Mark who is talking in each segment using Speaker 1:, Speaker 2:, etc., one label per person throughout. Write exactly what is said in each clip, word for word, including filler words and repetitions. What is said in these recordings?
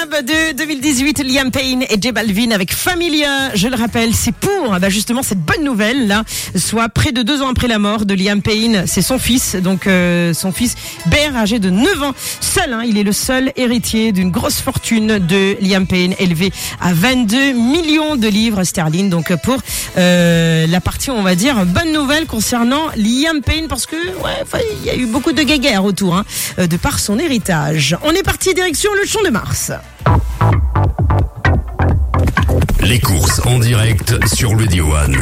Speaker 1: De deux mille dix-huit, Liam Payne et J Balvin avec Familia. Je le rappelle, c'est pour bah justement cette bonne nouvelle là, soit près de deux ans après la mort de Liam Payne, c'est son fils, donc euh, son fils Bear, âgé de neuf ans, seul. Hein, il est le seul héritier d'une grosse fortune de Liam Payne, élevé à vingt-deux millions de livres sterling. Donc pour euh, la partie, on va dire bonne nouvelle concernant Liam Payne, parce que ouais, il y a eu beaucoup de guéguerres autour, hein, de par son héritage. On est parti direction le Champ de Mars.
Speaker 2: Les courses en direct sur le D un.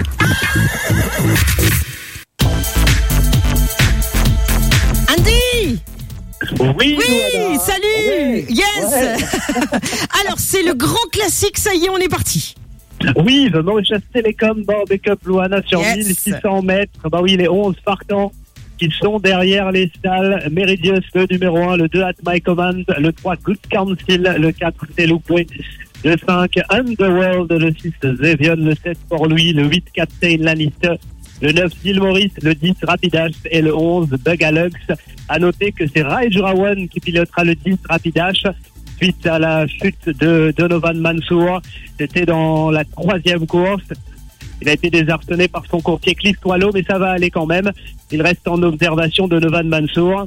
Speaker 1: Andy!
Speaker 3: Oui,
Speaker 1: oui
Speaker 3: voilà.
Speaker 1: Salut
Speaker 3: ouais.
Speaker 1: Yes
Speaker 3: ouais.
Speaker 1: Alors, c'est le grand classique, ça y est, on est parti.
Speaker 3: Oui, The Mauritius Telecom Border Cup Luana sur yes. mille six cents mètres. Bah oui, les onze partants qui sont derrière les stalles. Meridius, le numéro un, le deux, At My Command, le trois, Good Council, le quatre, Telukwe, le cinq, Underworld, le six, Zevion, le sept, pour lui, le huit, Captain Lannister, le neuf, Gil Morris, le dix, Rapidash et le onze, Bugalux. À noter que c'est Raijurawan qui pilotera le dix, Rapidash, suite à la chute de Donovan Mansour. C'était dans la troisième course. Il a été désarçonné par son courtier Cliff Swallow, mais ça va aller quand même. Il reste en observation de Donovan Mansour.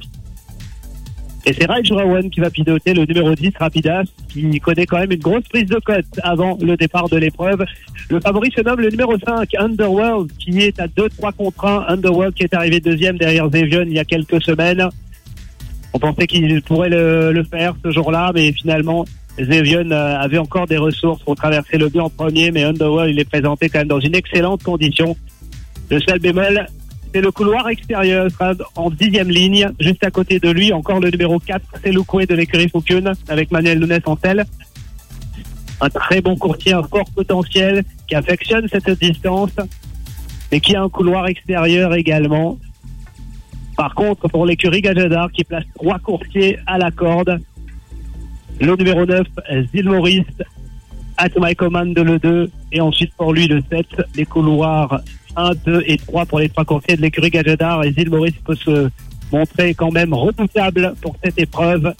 Speaker 3: Et c'est Raijurawan qui va piloter le numéro dix, Rapidas, qui connaît quand même une grosse prise de cote avant le départ de l'épreuve. Le favori se nomme le numéro cinq, Underworld, qui est à deux trois contre un. Underworld qui est arrivé deuxième derrière Zevion il y a quelques semaines. On pensait qu'il pourrait le, le faire ce jour-là, mais finalement, Zevion avait encore des ressources pour traverser le but en premier, mais Underworld, il est présenté quand même dans une excellente condition. Le seul bémol, c'est le couloir extérieur, sera en dixième ligne. Juste à côté de lui, encore le numéro quatre, c'est Telukwe de l'écurie Fukun, avec Manuel Nunes en selle. Un très bon courtier, un fort potentiel, qui affectionne cette distance, mais qui a un couloir extérieur également. Par contre, pour l'écurie Gajadar, qui place trois courtiers à la corde, le numéro neuf, Zil Morris, At My Command le deux, et ensuite pour lui le sept, les couloirs un, deux et trois pour les trois coursiers de l'écurie Gajadar, et Zil Morris peut se montrer quand même redoutable pour cette épreuve.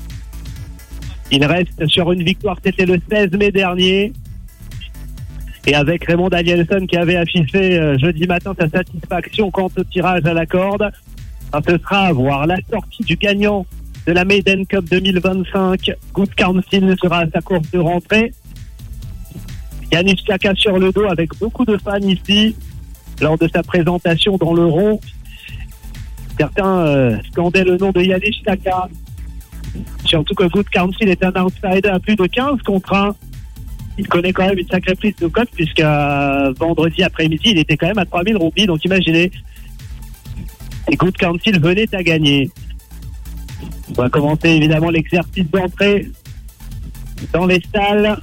Speaker 3: Il reste sur une victoire, c'était le seize mai dernier, et avec Raymond Danielson qui avait affiché euh, jeudi matin sa satisfaction quant au tirage à la corde. Alors, ce sera à voir. La sortie du gagnant de la Maiden Cup deux mille vingt-cinq, Good Council, sera à sa course de rentrée. Yannick Chaka sur le dos avec beaucoup de fans ici lors de sa présentation dans le rond. Certains euh, scandaient le nom de Yannick Chaka. Surtout que Good Council est un outsider à plus de quinze contre un. Il connaît quand même une sacrée prise de cote puisque euh, vendredi après-midi, il était quand même à trois mille roupies. Donc imaginez. Et Good Council venait à gagner. On va commencer évidemment l'exercice d'entrée dans les stalles.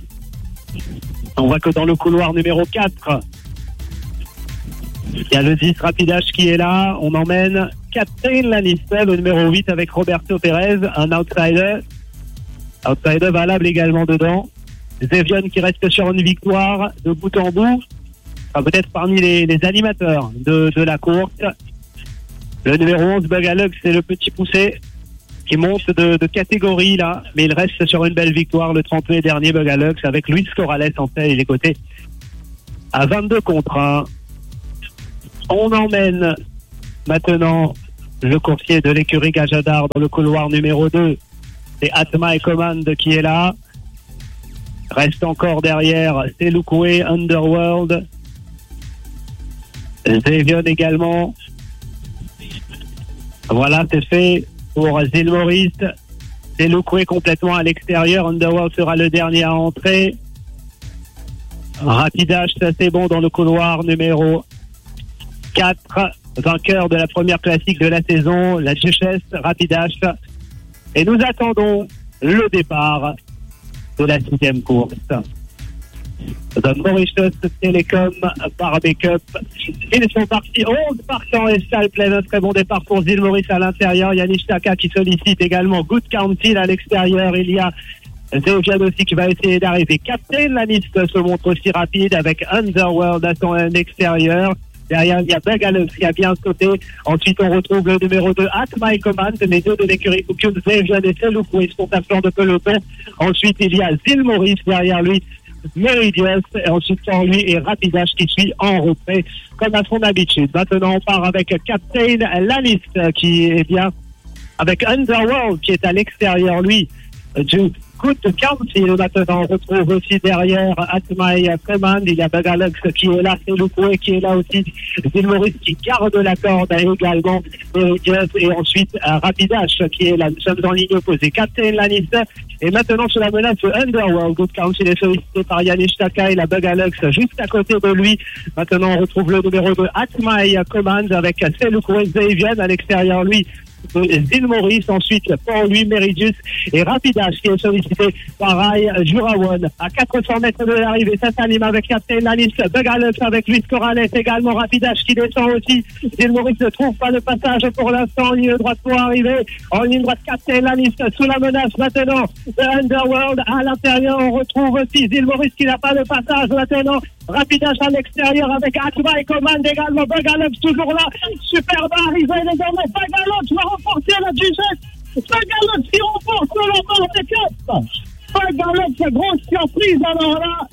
Speaker 3: On voit que dans le couloir numéro quatre, il y a le dix Rapidash qui est là. On emmène Captain Lannister, le numéro huit, avec Roberto Perez, un outsider. Outsider valable également dedans. Zevion qui reste sur une victoire de bout en bout. Enfin, peut-être parmi les, les animateurs de, de la course. Le numéro onze, Bugalux, c'est le petit poussé qui monte de, de catégorie là, mais il reste sur une belle victoire le trente mai dernier, Bugalux, avec Luis Corrales en tête. Il est coté à vingt-deux contre un. On emmène maintenant le coursier de l'écurie Gajadar dans le couloir numéro deux. C'est At My Command qui est là. Reste encore derrière, c'est Telukwe, Underworld. Zevion également. Voilà, c'est fait pour Zil Morris. Telukwe complètement à l'extérieur. Underworld sera le dernier à entrer. Rapidash, ça c'est bon dans le couloir numéro quatre. Vainqueur de la première classique de la saison, la Duchesse Rapidash. Et nous attendons le départ de la sixième course. The Mauritius Telecom Border Cup. Ils sont partis, onze partants et salle pleine. Un très bon départ pour Zil Morris à l'intérieur. Yannick Chaka qui sollicite également Good Council à l'extérieur. Il y a Zevion aussi qui va essayer d'arriver. Captain Lannister se montre aussi rapide avec Underworld à son extérieur. Derrière, il y a Bugalux qui a bien sauté. Ensuite, on retrouve le numéro deux, At My Command. Les deux de l'écurie Focus, Xavier et Selou qui sont à flanc de peloton. Ensuite, il y a Zil Maurice derrière lui. Meridius, et ensuite sans lui et Rapidash qui suit en retrait comme à son habitude. Maintenant on part avec Captain Lannis qui est bien avec Underworld qui est à l'extérieur lui du Good Council. Maintenant on retrouve aussi derrière At My Command, il y a Bugalux qui est là, c'est Lucoué qui est là aussi, Zil Maurice qui garde la corde également, Meridius et ensuite euh, Rapidash qui est là, nous sommes en ligne opposée. Captain Lannis. Et maintenant, sur la menace de Underworld, Good Council est sollicité par Yannick Taka et la Bugalux juste à côté de lui. Maintenant, on retrouve le numéro deux, At My Command, avec Seluk Xavier à l'extérieur, lui. Zil Maurice, ensuite pour lui Meridius et Rapidash qui est sollicité par Rai Jurawan à quatre cents mètres de l'arrivée. Ça s'anime avec Captain Lannis, Bugalux avec Luis Corrales également, Rapidash qui descend aussi. Zil Maurice ne trouve pas le passage pour l'instant en ligne droite pour arriver. En ligne droite, Captain Lannis sous la menace maintenant de Underworld. À l'intérieur, on retrouve aussi Zil Maurice qui n'a pas le passage maintenant. Rapidash à l'extérieur avec At My Command également, Bugalux toujours là, superbe arrivée désormais, Bugalux va remporter la Duchesse, Bugalux qui remporte la mort des quatre, Bugalux, grosse surprise alors là,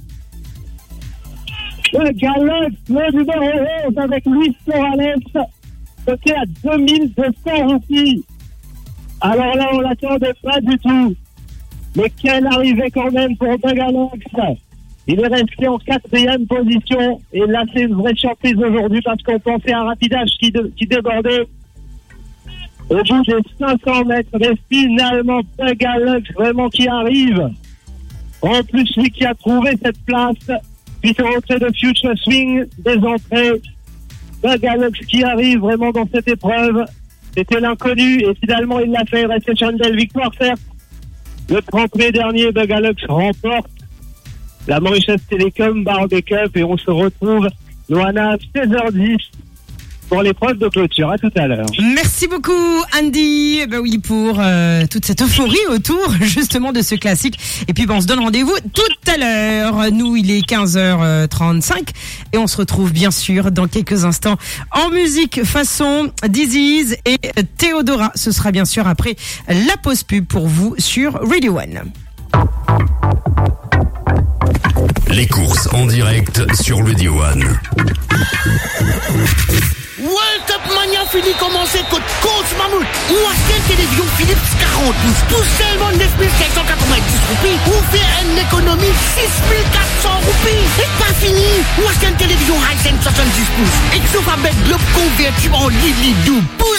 Speaker 3: Bugalux, le numéro onze avec Luis Corrales, côté à deux mille deux cents roupies, alors là on l'attendait pas du tout, mais quelle arrivée quand même pour Bugalux. Il est resté en quatrième position. Et là, c'est une vraie surprise aujourd'hui parce qu'on pensait à Rapidash qui, de, qui débordait au bout des cinq cents mètres. Mais finalement, Bugalux vraiment qui arrive. En plus, lui qui a trouvé cette place. Puis c'est rentré de Future Swing des entrées. Bugalux qui arrive vraiment dans cette épreuve. C'était l'inconnu et finalement, il l'a fait. Il restait sur une belle victoire, certes. Le trente mai dernier, Bugalux remporte la Mauritius Telecom Barbe Cup et on se retrouve, Loana, seize heures dix pour l'épreuve de clôture. À tout à l'heure.
Speaker 1: Merci beaucoup, Andy. Ben oui, pour euh, toute cette euphorie autour justement de ce classique. Et puis ben, on se donne rendez-vous tout à l'heure. Nous, il est quinze heures trente-cinq et on se retrouve bien sûr dans quelques instants en musique façon Disease et Théodora. Ce sera bien sûr après la pause pub pour vous sur Radio One.
Speaker 2: Les courses en direct sur Radio One.
Speaker 4: World Cup Mania fini commencer contre course Mammouth. Ou acheter télévision Philips quarante pouces. Tout seulement neuf mille cinq cent quatre-vingt-dix roupies. Ou faire une économie six mille quatre cents roupies. Et pas fini. Ou acheter une télévision Hisense soixante-dix pouces. Et que sauf avec Globe convertible en lit double pouces.